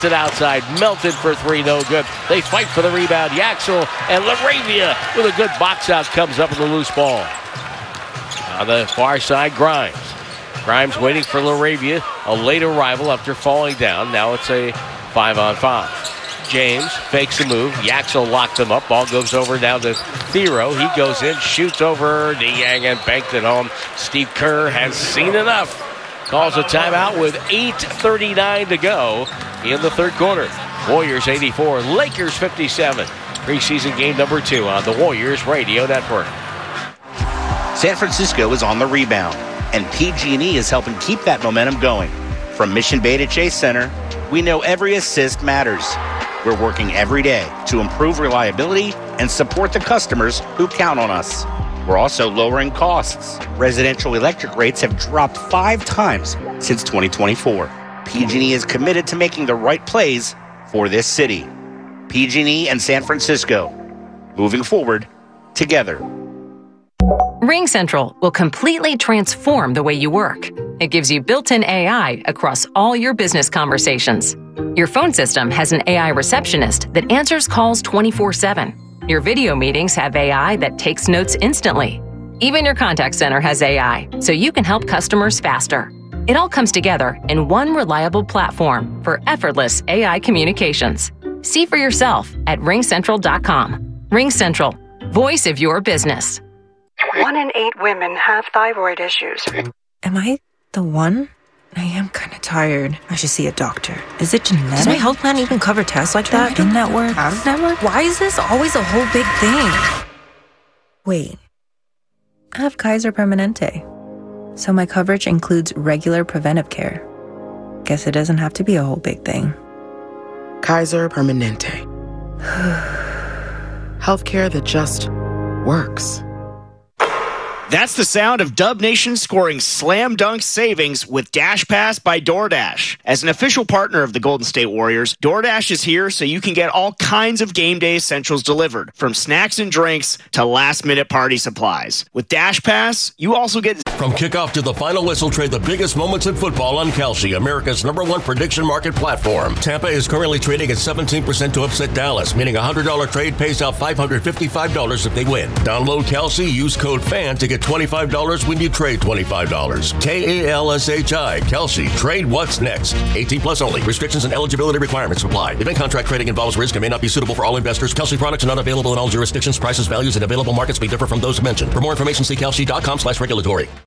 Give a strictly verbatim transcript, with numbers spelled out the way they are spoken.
It outside, melted for three, no good. They fight for the rebound. Yaxel and LaRavia with a good box out comes up with a loose ball. On the far side, Grimes. Grimes waiting for LaRavia, a late arrival after falling down. Now it's a five on five. James fakes a move. Yaxel locked them up. Ball goes over down to Thero. He goes in, shoots over Niang and banked it home. Steve Kerr has seen enough. Calls a timeout with eight thirty-nine to go in the third quarter. Warriors eighty-four, Lakers fifty-seven. Preseason game number two on the Warriors Radio Network. San Francisco is on the rebound, and P G and E is helping keep that momentum going. From Mission Bay to Chase Center, we know every assist matters. We're working every day to improve reliability and support the customers who count on us. We're also lowering costs. Residential electric rates have dropped five times since twenty twenty-four. P G and E is committed to making the right plays for this city. P G and E and San Francisco, moving forward together. RingCentral will completely transform the way you work. It gives you built-in A I across all your business conversations. Your phone system has an A I receptionist that answers calls twenty-four seven. Your video meetings have A I that takes notes instantly. Even your contact center has A I, so you can help customers faster. It all comes together in one reliable platform for effortless A I communications. See for yourself at ring central dot com. RingCentral, voice of your business. One in eight women have thyroid issues. Am I the one? I am kind of tired. I should see a doctor. Is it genetic? Does my health plan even cover tests like that? In-network? Out-of-network? Why is this always a whole big thing? Wait. I have Kaiser Permanente. So my coverage includes regular preventive care. Guess it doesn't have to be a whole big thing. Kaiser Permanente. Healthcare that just works. That's the sound of Dub Nation scoring slam dunk savings with Dash Pass by DoorDash. As an official partner of the Golden State Warriors, DoorDash is here so you can get all kinds of game day essentials delivered, from snacks and drinks to last-minute party supplies. With Dash Pass, you also get... From kickoff to the final whistle, trade the biggest moments in football on Kalshi, America's number one prediction market platform. Tampa is currently trading at seventeen percent to upset Dallas, meaning a one hundred dollars trade pays out five hundred fifty-five dollars if they win. Download Kalshi, use code FAN to get twenty-five dollars when you trade twenty-five dollars. K A L S H I, Kalshi. Trade what's next. eighteen plus only. Restrictions and eligibility requirements apply. Event contract trading involves risk and may not be suitable for all investors. Kalshi products are not available in all jurisdictions. Prices, values, and available markets may differ from those mentioned. For more information, see kalshi dot com slash regulatory.